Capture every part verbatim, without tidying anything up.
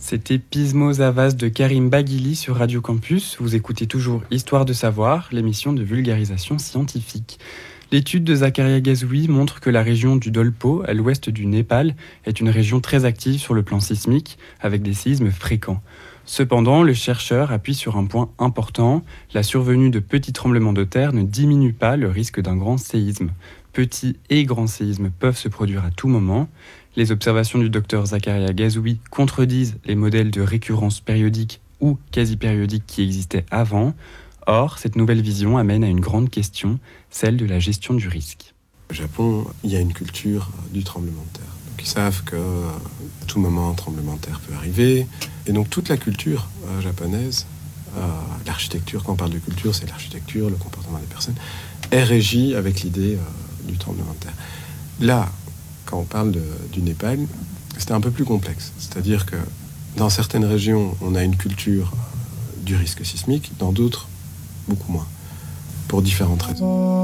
C'était Pismo Zavas de Karim Baghili sur Radio Campus. Vous écoutez toujours Histoire de savoir, l'émission de vulgarisation scientifique. L'étude de Zakaria Ghazoui montre que la région du Dolpo, à l'ouest du Népal, est une région très active sur le plan sismique, avec des séismes fréquents. Cependant, le chercheur appuie sur un point important, la survenue de petits tremblements de terre ne diminue pas le risque d'un grand séisme. Petits et grands séismes peuvent se produire à tout moment. Les observations du docteur Zakaria Ghazoui contredisent les modèles de récurrence périodique ou quasi-périodique qui existaient avant. Or, cette nouvelle vision amène à une grande question, celle de la gestion du risque. Au Japon, il y a une culture du tremblement de terre. Donc, ils savent qu'à tout moment, un tremblement de terre peut arriver. Et donc, toute la culture euh, japonaise, euh, l'architecture, quand on parle de culture, c'est l'architecture, le comportement des personnes, est régie avec l'idée euh, du tremblement de terre. Là, quand on parle de, du Népal, c'était un peu plus complexe. C'est-à-dire que dans certaines régions, on a une culture euh, du risque sismique, dans d'autres, beaucoup moins, pour différentes raisons.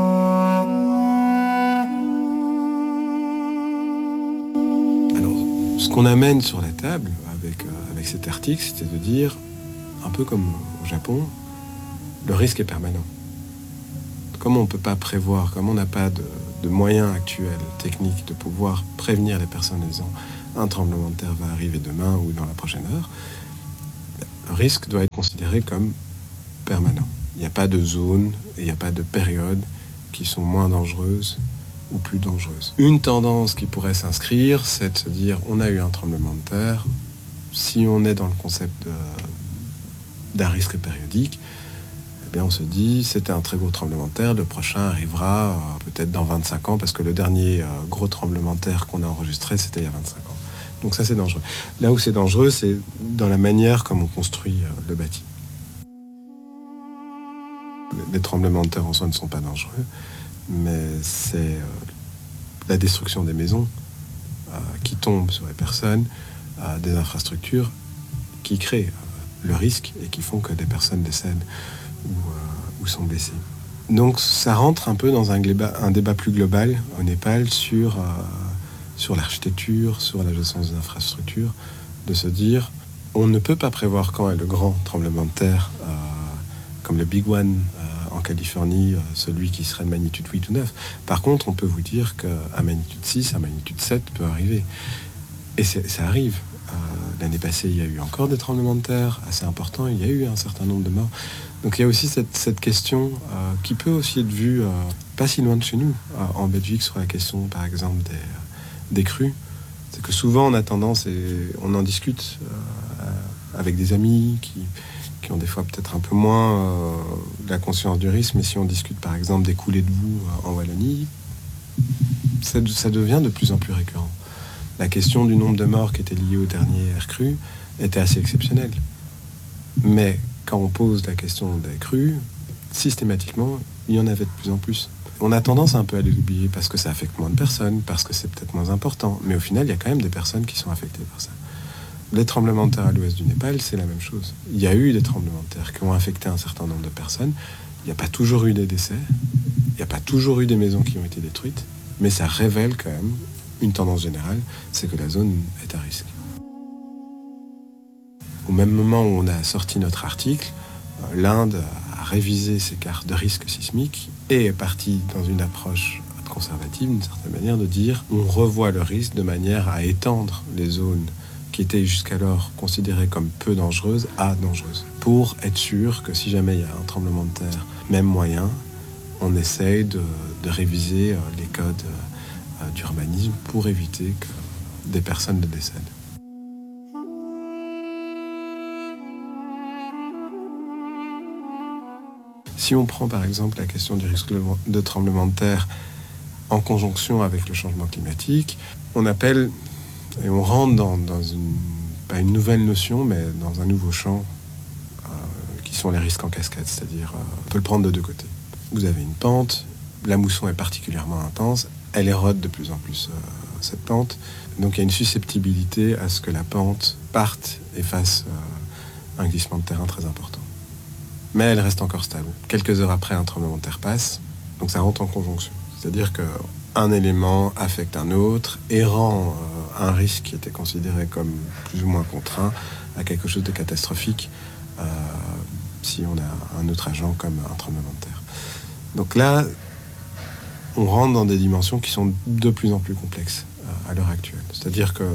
Alors, ce qu'on amène sur la table avec, euh, avec cet article, c'était de dire, un peu comme au Japon, le risque est permanent. Comme on ne peut pas prévoir, comme on n'a pas de, de moyens actuels, techniques, de pouvoir prévenir les personnes en disant un tremblement de terre va arriver demain ou dans la prochaine heure, le risque doit être considéré comme permanent. Il n'y a pas de zone et il n'y a pas de période qui sont moins dangereuses ou plus dangereuses. Une tendance qui pourrait s'inscrire, c'est de se dire on a eu un tremblement de terre, si on est dans le concept de, d'un risque périodique, eh bien on se dit c'était un très gros tremblement de terre, le prochain arrivera euh, peut-être dans vingt-cinq ans, parce que le dernier euh, gros tremblement de terre qu'on a enregistré, c'était il y a vingt-cinq ans. Donc ça c'est dangereux. Là où c'est dangereux, c'est dans la manière comme on construit euh, le bâti. Les tremblements de terre en soi ne sont pas dangereux, mais c'est euh, la destruction des maisons euh, qui tombe sur les personnes, euh, des infrastructures qui créent euh, le risque et qui font que des personnes décèdent ou, euh, ou sont blessées. Donc ça rentre un peu dans un débat, un débat plus global au Népal sur, euh, sur l'architecture, sur la gestion des infrastructures, de se dire on ne peut pas prévoir quand est le grand tremblement de terre, euh, comme le Big One euh, en Californie, euh, celui qui serait de magnitude huit ou neuf. Par contre, on peut vous dire qu'à magnitude six, à magnitude sept peut arriver. Et c'est, ça arrive. Euh, l'année passée, il y a eu encore des tremblements de terre assez importants, il y a eu un certain nombre de morts. Donc il y a aussi cette, cette question euh, qui peut aussi être vue euh, pas si loin de chez nous, euh, en Belgique, sur la question par exemple des, des crues. C'est que souvent on a tendance, et on en discute euh, avec des amis qui, qui ont des fois peut-être un peu moins euh, la conscience du risque, mais si on discute par exemple des coulées de boue euh, en Wallonie, ça, ça devient de plus en plus récurrent. La question du nombre de morts qui était lié au dernier air cru était assez exceptionnelle. Mais quand on pose la question des crues, systématiquement, il y en avait de plus en plus. On a tendance un peu à les oublier parce que ça affecte moins de personnes, parce que c'est peut-être moins important. Mais au final, il y a quand même des personnes qui sont affectées par ça. Les tremblements de terre à l'ouest du Népal, c'est la même chose. Il y a eu des tremblements de terre qui ont affecté un certain nombre de personnes. Il n'y a pas toujours eu des décès. Il n'y a pas toujours eu des maisons qui ont été détruites. Mais ça révèle quand même une tendance générale, c'est que la zone est à risque. Au même moment où on a sorti notre article, l'Inde a révisé ses cartes de risque sismique et est partie dans une approche conservative, d'une certaine manière, de dire on revoit le risque de manière à étendre les zones qui étaient jusqu'alors considérées comme peu dangereuses à dangereuses, pour être sûr que si jamais il y a un tremblement de terre, même moyen, on essaye de, de réviser les codes d'urbanisme pour éviter que des personnes ne décèdent. Si on prend par exemple la question du risque de tremblement de terre en conjonction avec le changement climatique, on appelle et on rentre dans, dans une, pas une nouvelle notion, mais dans un nouveau champ euh, qui sont les risques en cascade, c'est-à-dire euh, on peut le prendre de deux côtés. Vous avez une pente, la mousson est particulièrement intense, elle érode de plus en plus euh, cette pente, donc il y a une susceptibilité à ce que la pente parte et fasse euh, un glissement de terrain très important. Mais elle reste encore stable. Quelques heures après, un tremblement de terre passe, donc ça rentre en conjonction. C'est-à-dire que un élément affecte un autre et rend euh, un risque qui était considéré comme plus ou moins contraint à quelque chose de catastrophique euh, si on a un autre agent comme un tremblement de terre. Donc là, on rentre dans des dimensions qui sont de plus en plus complexes euh, à l'heure actuelle. C'est-à-dire que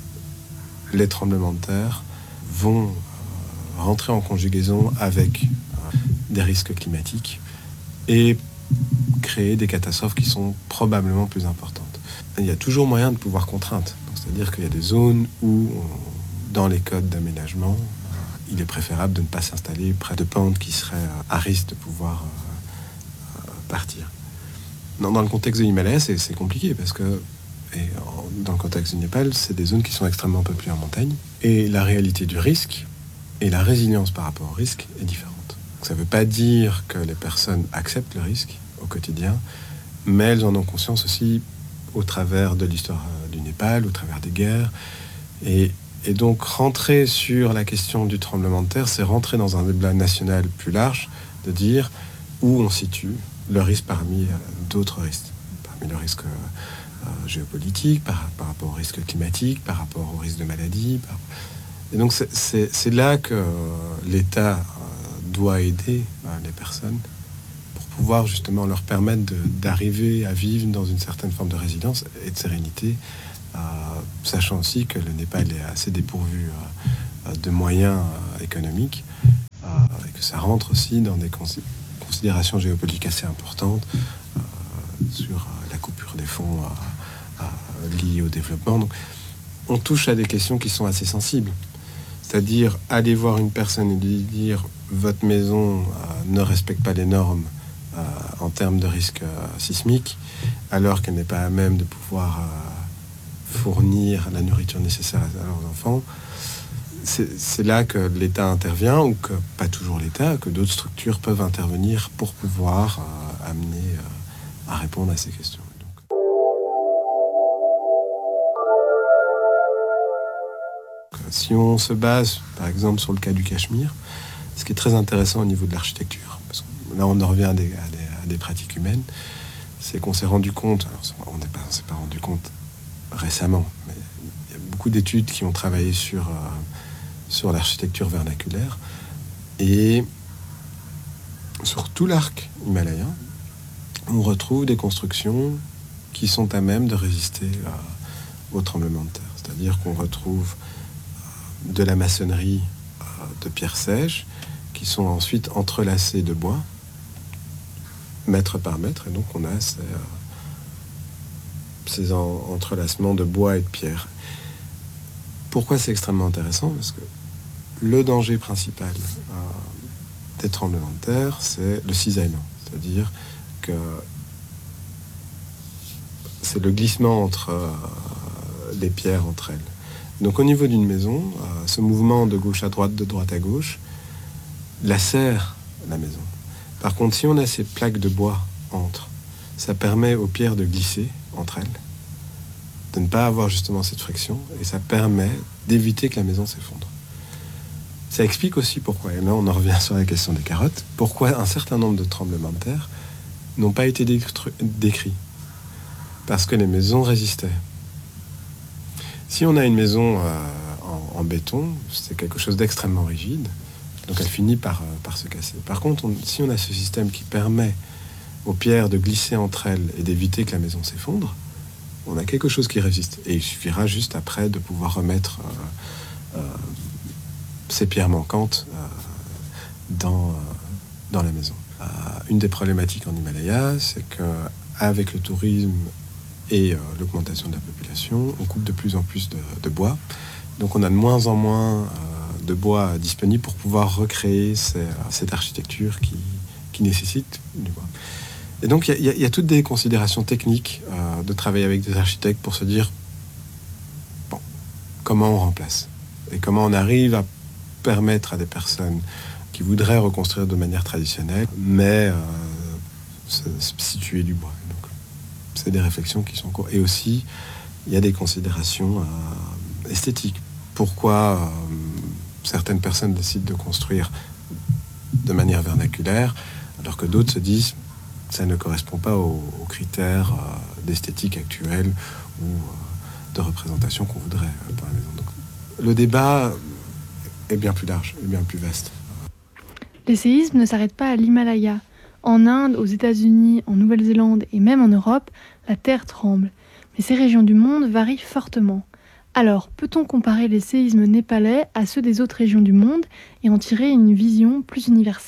les tremblements de terre vont euh, rentrer en conjugaison avec euh, des risques climatiques et créer des catastrophes qui sont probablement plus importantes. Il y a toujours moyen de pouvoir contraindre. Donc, c'est-à-dire qu'il y a des zones où, on, dans les codes d'aménagement, euh, il est préférable de ne pas s'installer près de pentes qui seraient euh, à risque de pouvoir euh, euh, partir. Dans, dans le contexte de l'Himalaya, c'est, c'est compliqué parce que, et en, dans le contexte du Népal, c'est des zones qui sont extrêmement peuplées en montagne et la réalité du risque et la résilience par rapport au risque est différente. Donc, ça ne veut pas dire que les personnes acceptent le risque au quotidien, mais elles en ont conscience aussi au travers de l'histoire du Népal, au travers des guerres. Et, et donc, rentrer sur la question du tremblement de terre, c'est rentrer dans un débat national plus large, de dire où on situe le risque parmi euh, d'autres risques, parmi le risque euh, géopolitique, par, par rapport au risque climatique, par rapport au risque de maladie. Par... Et donc, c'est, c'est, c'est là que euh, l'État euh, doit aider euh, les personnes pouvoir justement leur permettre de, d'arriver à vivre dans une certaine forme de résilience et de sérénité, euh, sachant aussi que le Népal est assez dépourvu euh, de moyens euh, économiques euh, et que ça rentre aussi dans des cons- considérations géopolitiques assez importantes euh, sur euh, la coupure des fonds euh, euh, liés au développement. Donc, on touche à des questions qui sont assez sensibles. C'est-à-dire aller voir une personne et lui dire « votre maison euh, ne respecte pas les normes Euh, en termes de risque euh, sismique, alors qu'elle n'est pas à même de pouvoir euh, fournir la nourriture nécessaire à leurs enfants. C'est, c'est là que l'État intervient, ou que pas toujours l'État, que d'autres structures peuvent intervenir pour pouvoir euh, amener euh, à répondre à ces questions. Donc... Si on se base, par exemple, sur le cas du Cachemire, ce qui est très intéressant au niveau de l'architecture, parce que là on en revient à des, à des, à des pratiques humaines, c'est qu'on s'est rendu compte, alors on n'est pas, on s'est pas rendu compte récemment, mais il y a beaucoup d'études qui ont travaillé sur, euh, sur l'architecture vernaculaire, et sur tout l'arc himalayen, on retrouve des constructions qui sont à même de résister euh, aux tremblements de terre. C'est-à-dire qu'on retrouve euh, de la maçonnerie euh, de pierre sèche, qui sont ensuite entrelacés de bois, mètre par mètre, et donc on a ces, euh, ces en, entrelacements de bois et de pierre. Pourquoi c'est extrêmement intéressant ? Parce que le danger principal euh, des tremblements de terre, c'est le cisaillement, c'est-à-dire que c'est le glissement entre euh, les pierres entre elles. Donc au niveau d'une maison, euh, ce mouvement de gauche à droite, de droite à gauche, lacère la maison. Par contre, si on a ces plaques de bois entre, ça permet aux pierres de glisser entre elles, de ne pas avoir justement cette friction, et ça permet d'éviter que la maison s'effondre. Ça explique aussi pourquoi, et là on en revient sur la question des carottes, pourquoi un certain nombre de tremblements de terre n'ont pas été décrits. Parce que les maisons résistaient. Si on a une maison euh, en, en béton, c'est quelque chose d'extrêmement rigide, donc elle finit par, euh, par se casser. Par contre, on, si on a ce système qui permet aux pierres de glisser entre elles et d'éviter que la maison s'effondre, on a quelque chose qui résiste. Et il suffira juste après de pouvoir remettre euh, euh, ces pierres manquantes euh, dans, euh, dans la maison. Euh, une des problématiques en Himalaya, c'est qu'avec le tourisme et euh, l'augmentation de la population, on coupe de plus en plus de, de bois. Donc on a de moins en moins... Euh, de bois disponible pour pouvoir recréer ces, cette architecture qui, qui nécessite du bois. Et donc il y, y, y a toutes des considérations techniques euh, de travailler avec des architectes pour se dire bon, comment on remplace et comment on arrive à permettre à des personnes qui voudraient reconstruire de manière traditionnelle, mais euh, se, se situer du bois. Donc, c'est des réflexions qui sont en cours. Et aussi, il y a des considérations euh, esthétiques. Pourquoi euh, certaines personnes décident de construire de manière vernaculaire, alors que d'autres se disent ça ne correspond pas aux, aux critères euh, d'esthétique actuelle ou euh, de représentation qu'on voudrait euh, pour la maison. Donc, le débat est bien plus large, est bien plus vaste. Les séismes ne s'arrêtent pas à l'Himalaya. En Inde, aux États-Unis, en Nouvelle-Zélande et même en Europe, la terre tremble. Mais ces régions du monde varient fortement. Alors, peut-on comparer les séismes népalais à ceux des autres régions du monde et en tirer une vision plus universelle ?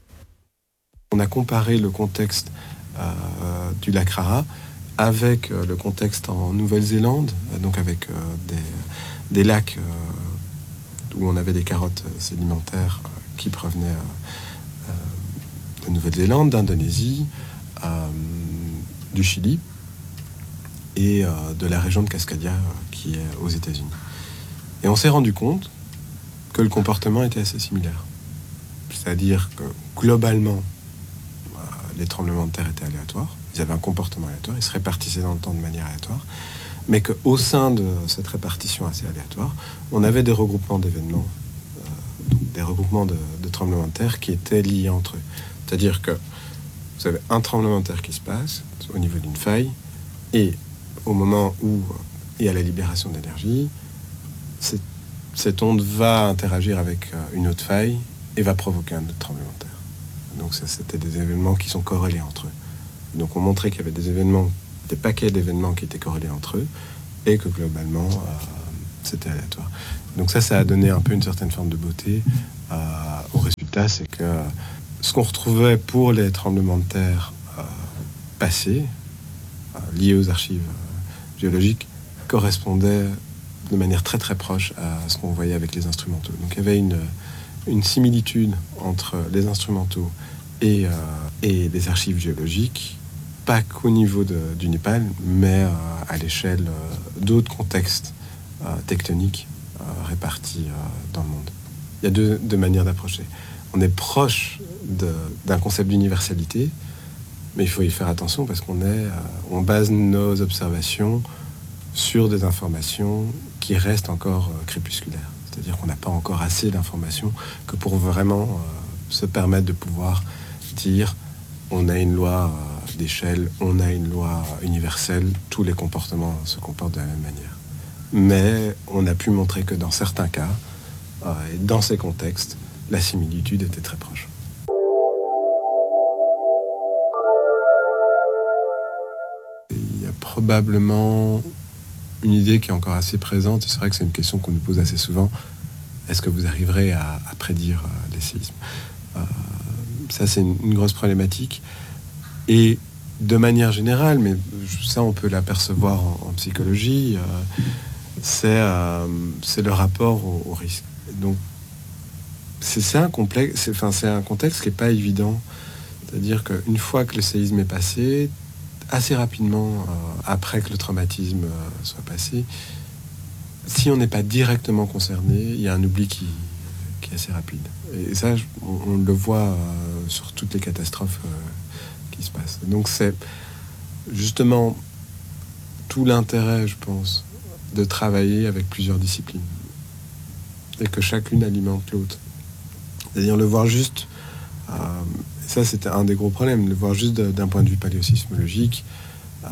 On a comparé le contexte euh, du lac Rara avec euh, le contexte en Nouvelle-Zélande, donc avec euh, des, des lacs euh, où on avait des carottes sédimentaires euh, qui provenaient euh, euh, de Nouvelle-Zélande, d'Indonésie, euh, du Chili et euh, de la région de Cascadia euh, qui est aux États-Unis. Et on s'est rendu compte que le comportement était assez similaire. C'est-à-dire que globalement, euh, les tremblements de terre étaient aléatoires. Ils avaient un comportement aléatoire, ils se répartissaient dans le temps de manière aléatoire, mais qu'au sein de cette répartition assez aléatoire, on avait des regroupements d'événements, euh, des regroupements de, de tremblements de terre qui étaient liés entre eux. C'est-à-dire que vous avez un tremblement de terre qui se passe au niveau d'une faille, et au moment où il y a la libération d'énergie, cette, cette onde va interagir avec une autre faille et va provoquer un autre tremblement de terre. Donc ça, c'était des événements qui sont corrélés entre eux. Donc on montrait qu'il y avait des événements, des paquets d'événements qui étaient corrélés entre eux, et que globalement, euh, c'était aléatoire. Donc ça, ça a donné un peu une certaine forme de beauté euh, au résultat, c'est que ce qu'on retrouvait pour les tremblements de terre euh, passés, euh, liés aux archives euh, géologiques, correspondait de manière très très proche à ce qu'on voyait avec les instrumentaux. Donc il y avait une, une similitude entre les instrumentaux et, euh, et les archives géologiques, pas qu'au niveau de, du Népal, mais euh, à l'échelle euh, d'autres contextes euh, tectoniques euh, répartis euh, dans le monde. Il y a deux, deux manières d'approcher. On est proche de, d'un concept d'universalité, mais il faut y faire attention parce qu'on est, euh, on base nos observations sur des informations qui restent encore euh, crépusculaires. C'est-à-dire qu'on n'a pas encore assez d'informations que pour vraiment euh, se permettre de pouvoir dire on a une loi euh, d'échelle, on a une loi universelle, tous les comportements se comportent de la même manière. Mais on a pu montrer que dans certains cas, euh, et dans ces contextes, la similitude était très proche. Il y a probablement une idée qui est encore assez présente, et c'est vrai que c'est une question qu'on nous pose assez souvent. Est-ce que vous arriverez à, à prédire euh, les séismes ? euh, Ça, c'est une, une grosse problématique. Et de manière générale, mais ça, on peut l'apercevoir en, en psychologie, euh, c'est, euh, c'est le rapport au, au risque. Donc, c'est, c'est, un complexe, c'est, enfin, c'est un contexte qui n'est pas évident. C'est-à-dire qu'une fois que le séisme est passé, assez rapidement, euh, après que le traumatisme euh, soit passé, si on n'est pas directement concerné, il y a un oubli qui, qui est assez rapide. Et ça, on, on le voit euh, sur toutes les catastrophes euh, qui se passent. Donc c'est justement tout l'intérêt, je pense, de travailler avec plusieurs disciplines. Et que chacune alimente l'autre. C'est-à-dire le voir juste... Euh, ça, c'était un des gros problèmes, le voir juste de, d'un point de vue paléosismologique. Euh,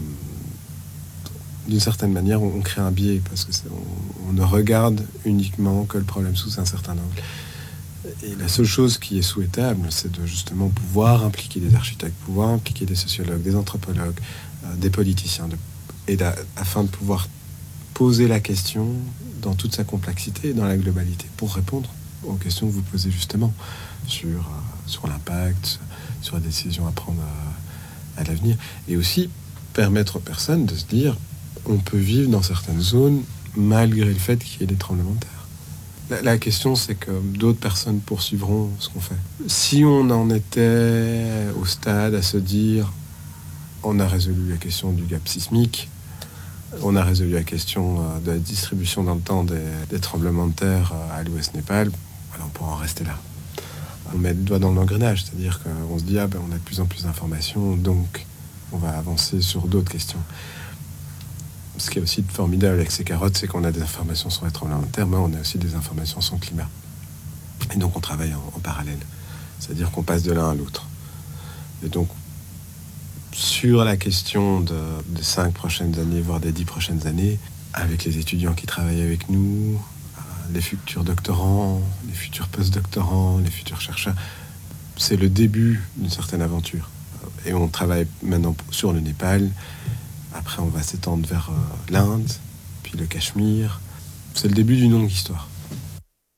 d'une certaine manière, on, on crée un biais parce que c'est, on, on ne regarde uniquement que le problème sous un certain angle. Et la seule chose qui est souhaitable, c'est de justement pouvoir impliquer des architectes, pouvoir impliquer des sociologues, des anthropologues, euh, des politiciens, de, et d'a, afin de pouvoir poser la question dans toute sa complexité, dans la globalité, pour répondre aux questions que vous posez justement sur, euh, sur l'impact, sur la décision à prendre à, à l'avenir, et aussi permettre aux personnes de se dire on peut vivre dans certaines zones malgré le fait qu'il y ait des tremblements de terre. La, la question, c'est que d'autres personnes poursuivront ce qu'on fait. Si on en était au stade à se dire on a résolu la question du gap sismique, on a résolu la question de la distribution dans le temps des, des tremblements de terre à l'ouest Népal, alors on pourra en rester là. On met le doigt dans l'engrenage, c'est-à-dire qu'on se dit ah ben on a de plus en plus d'informations, donc on va avancer sur d'autres questions. Ce qui est aussi formidable avec ces carottes, c'est qu'on a des informations sur les tremblements de terre, mais on a aussi des informations sur le climat. Et donc on travaille en, en parallèle, c'est-à-dire qu'on passe de l'un à l'autre. Et donc sur la question de, des cinq prochaines années, voire des dix prochaines années, avec les étudiants qui travaillent avec nous, les futurs doctorants, les futurs post-doctorants, les futurs chercheurs. C'est le début d'une certaine aventure. Et on travaille maintenant sur le Népal. Après, on va s'étendre vers euh, l'Inde, puis le Cachemire. C'est le début d'une longue histoire.